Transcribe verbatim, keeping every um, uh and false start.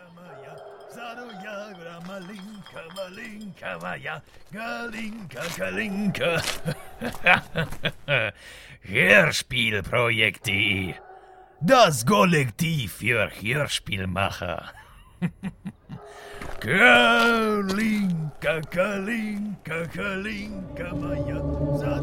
Maja, Sadoja, Gramalinka, Malinka, Maja, Galinka, Kalinka. Hörspielprojekt punkt de. Das Kollektiv für Hörspielmacher. Kalinka, Kalinka, Kalinka, Maja,